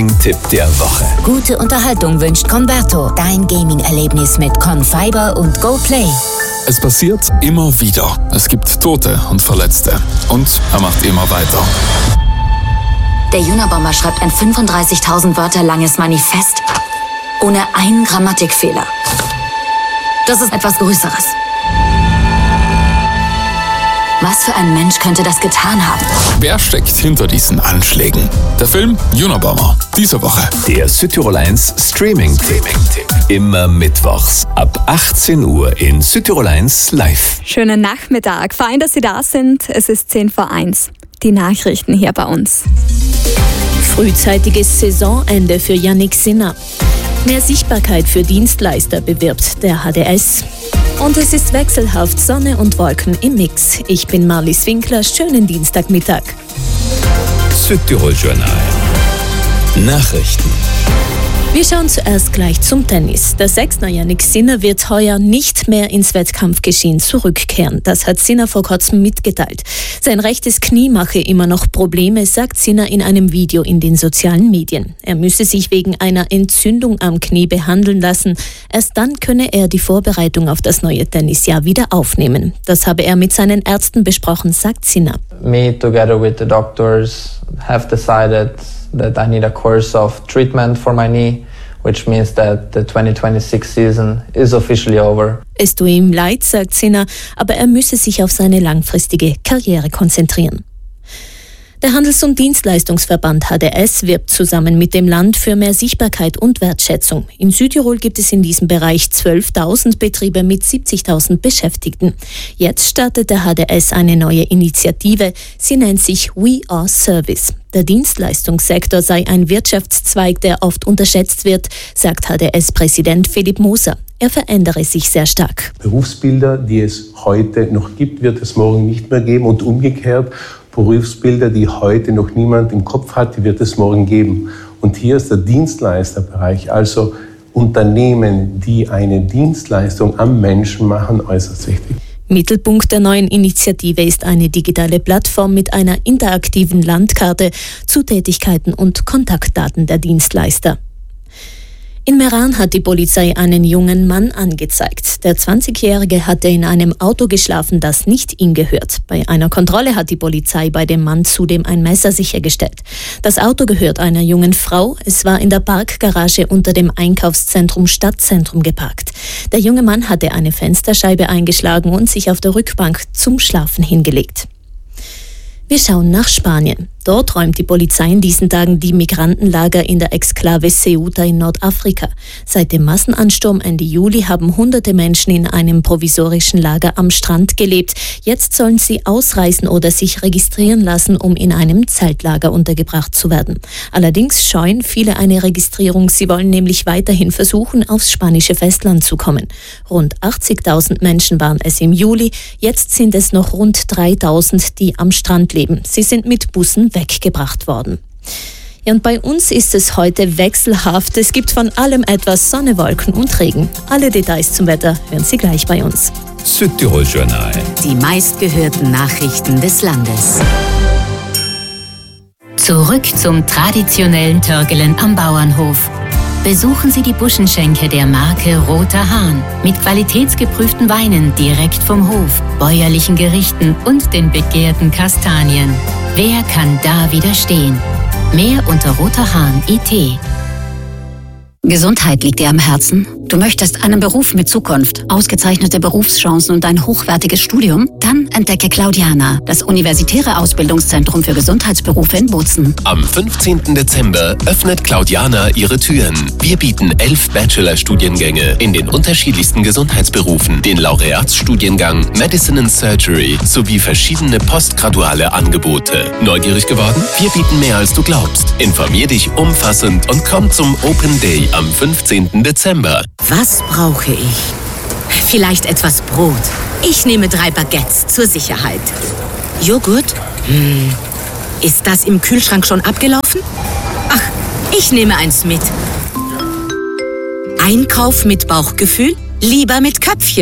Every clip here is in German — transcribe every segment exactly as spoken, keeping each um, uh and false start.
Gaming-Tipp der Woche. Gute Unterhaltung wünscht Converto. Dein Gaming-Erlebnis mit Confiber und GoPlay. Es passiert immer wieder. Es gibt Tote und Verletzte. Und er macht immer weiter. Der Unabomber schreibt ein fünfunddreißigtausend Wörter langes Manifest ohne einen Grammatikfehler. Das ist etwas Größeres. Was für ein Mensch könnte das getan haben? Wer steckt hinter diesen Anschlägen? Der Film Unabomber, diese Woche. Der Südtirol eins Streaming-Tipp. Immer mittwochs ab achtzehn Uhr in Südtirol eins live. Schönen Nachmittag. Fein, dass Sie da sind. Es ist zehn vor eins. Die Nachrichten hier bei uns. Frühzeitiges Saisonende für Jannik Sinner. Mehr Sichtbarkeit für Dienstleister bewirbt der H D S. Und es ist wechselhaft Sonne und Wolken im Mix. Ich bin Marlies Winkler. Schönen Dienstagmittag. Südtirol Journal. Nachrichten. Wir schauen zuerst gleich zum Tennis. Der Sechsner Jannik Sinner wird heuer nicht mehr ins Wettkampfgeschehen zurückkehren. Das hat Sinner vor kurzem mitgeteilt. Sein rechtes Knie mache immer noch Probleme, sagt Sinner in einem Video in den sozialen Medien. Er müsse sich wegen einer Entzündung am Knie behandeln lassen. Erst dann könne er die Vorbereitung auf das neue Tennisjahr wieder aufnehmen. Das habe er mit seinen Ärzten besprochen, sagt Sinner. Me together with the doctors have decided that I need a course of treatment for my knee, which means that the twenty twenty-six season is officially over. Es tue ihm leid, sagt Sinner, aber er müsse sich auf seine langfristige Karriere konzentrieren. Der Handels- und Dienstleistungsverband H D S wirbt zusammen mit dem Land für mehr Sichtbarkeit und Wertschätzung. In Südtirol gibt es in diesem Bereich zwölftausend Betriebe mit siebzigtausend Beschäftigten. Jetzt startet der H D S eine neue Initiative. Sie nennt sich We Are Service. Der Dienstleistungssektor sei ein Wirtschaftszweig, der oft unterschätzt wird, sagt H D S-Präsident Philipp Moser. Er verändere sich sehr stark. Berufsbilder, die es heute noch gibt, wird es morgen nicht mehr geben und umgekehrt. Berufsbilder, die heute noch niemand im Kopf hat, die wird es morgen geben. Und hier ist der Dienstleisterbereich, also Unternehmen, die eine Dienstleistung am Menschen machen, äußerst wichtig. Mittelpunkt der neuen Initiative ist eine digitale Plattform mit einer interaktiven Landkarte zu Tätigkeiten und Kontaktdaten der Dienstleister. In Meran hat die Polizei einen jungen Mann angezeigt. Der zwanzigjährige hatte in einem Auto geschlafen, das nicht ihm gehört. Bei einer Kontrolle hat die Polizei bei dem Mann zudem ein Messer sichergestellt. Das Auto gehört einer jungen Frau. Es war in der Parkgarage unter dem Einkaufszentrum Stadtzentrum geparkt. Der junge Mann hatte eine Fensterscheibe eingeschlagen und sich auf der Rückbank zum Schlafen hingelegt. Wir schauen nach Spanien. Dort räumt die Polizei in diesen Tagen die Migrantenlager in der Exklave Ceuta in Nordafrika. Seit dem Massenansturm Ende Juli haben hunderte Menschen in einem provisorischen Lager am Strand gelebt. Jetzt sollen sie ausreisen oder sich registrieren lassen, um in einem Zeltlager untergebracht zu werden. Allerdings scheuen viele eine Registrierung. Sie wollen nämlich weiterhin versuchen, aufs spanische Festland zu kommen. Rund achtzigtausend Menschen waren es im Juli. Jetzt sind es noch rund dreitausend, die am Strand leben. Sie sind mit Bussen weggebracht worden. Ja, und bei uns ist es heute wechselhaft. Es gibt von allem etwas: Sonne, Wolken und Regen. Alle Details zum Wetter hören Sie gleich bei uns. Südtirol Journal. Die meistgehörten Nachrichten des Landes. Zurück zum traditionellen Törgelen am Bauernhof. Besuchen Sie die Buschenschenke der Marke Roter Hahn mit qualitätsgeprüften Weinen direkt vom Hof, bäuerlichen Gerichten und den begehrten Kastanien. Wer kann da widerstehen? Mehr unter roterhahn punkt it. Gesundheit liegt dir am Herzen? Du möchtest einen Beruf mit Zukunft, ausgezeichnete Berufschancen und ein hochwertiges Studium? Dann entdecke Claudiana, das universitäre Ausbildungszentrum für Gesundheitsberufe in Bozen. Am fünfzehnten Dezember öffnet Claudiana ihre Türen. Wir bieten elf Bachelor-Studiengänge in den unterschiedlichsten Gesundheitsberufen, den Laureatsstudiengang Medicine and Surgery sowie verschiedene postgraduale Angebote. Neugierig geworden? Wir bieten mehr, als du glaubst. Informier dich umfassend und komm zum Open Day am fünfzehnten Dezember. Was brauche ich? Vielleicht etwas Brot. Ich nehme drei Baguettes zur Sicherheit. Joghurt? Hm. Ist das im Kühlschrank schon abgelaufen? Ach, ich nehme eins mit. Einkauf mit Bauchgefühl? Lieber mit Köpfchen.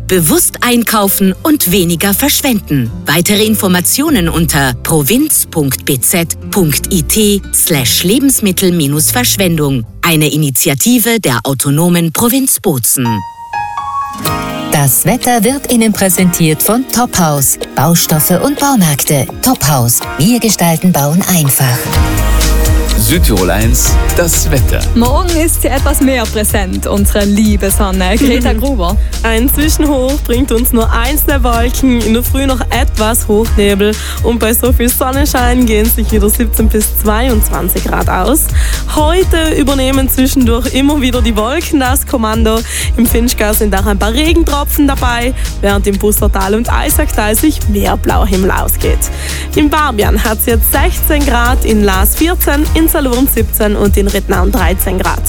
Bewusst einkaufen und weniger verschwenden. Weitere Informationen unter provinz.bz.it slash Lebensmittel-Verschwendung. Eine Initiative der autonomen Provinz Bozen. Das Wetter wird Ihnen präsentiert von Tophaus. Baustoffe und Baumärkte. Tophaus. Wir gestalten Bauen einfach. Südtirol eins, das Wetter. Morgen ist sie etwas mehr präsent, unsere liebe Sonne. Greta Gruber. Ein Zwischenhoch bringt uns nur einzelne Wolken, in der Früh noch etwas Hochnebel und bei so viel Sonnenschein gehen sich wieder siebzehn bis zweiundzwanzig Grad aus. Heute übernehmen zwischendurch immer wieder die Wolken das Kommando. Im Finchgau sind auch ein paar Regentropfen dabei, während im Bussertal und Eisacktal sich mehr blauer Himmel ausgeht. In Barbian hat es jetzt sechzehn Grad, in Laas vierzehn, in Salurn siebzehn und in Rittnaun dreizehn Grad.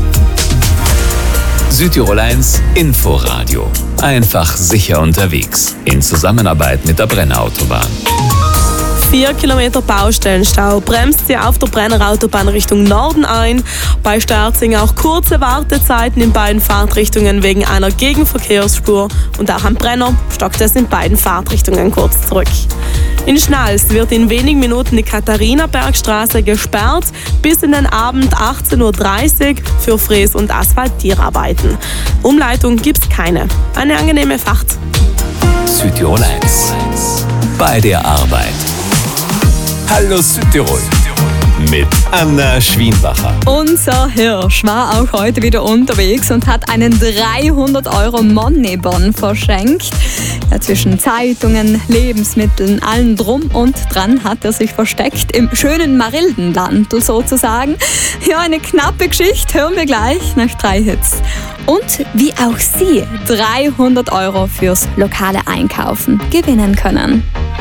Südtirol eins Inforadio. Einfach sicher unterwegs. In Zusammenarbeit mit der Brennerautobahn. Vier Kilometer Baustellenstau bremst sie auf der Brennerautobahn Richtung Norden ein. Bei Sterzing auch kurze Wartezeiten in beiden Fahrtrichtungen wegen einer Gegenverkehrsspur. Und auch am Brenner stockt es in beiden Fahrtrichtungen kurz zurück. In Schnals wird in wenigen Minuten die Katharinabergstraße gesperrt bis in den Abend achtzehn Uhr dreißig für Fräs- und Asphaltierarbeiten. Umleitung gibt's keine. Eine angenehme Fahrt. Südtirol eins. Bei der Arbeit. Hallo Südtirol. Mit Anna Schwienbacher. Unser Hirsch war auch heute wieder unterwegs und hat einen dreihundert Euro Money-Bon verschenkt. Ja, zwischen Zeitungen, Lebensmitteln, allem drum und dran hat er sich versteckt, im schönen Marildenland sozusagen. Ja, eine knappe Geschichte hören wir gleich nach drei Hits. Und wie auch Sie dreihundert Euro fürs lokale Einkaufen gewinnen können.